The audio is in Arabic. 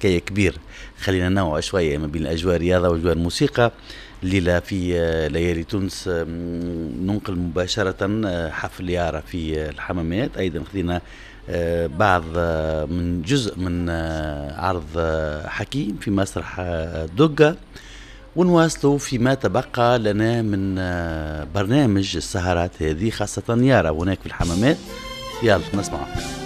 حكاية كبير. خلينا ننوع شوية ما بين الأجواء الرياضة وأجواء الموسيقى. الليلة في ليالي تونس ننقل مباشرة حفل يارا في الحمامات. أيضا خذينا بعض من جزء من عرض حكيم في مسرح دقة، ونواصلوا فيما تبقى لنا من برنامج السهرات هذه خاصة يارا هناك في الحمامات. يلا نسمع.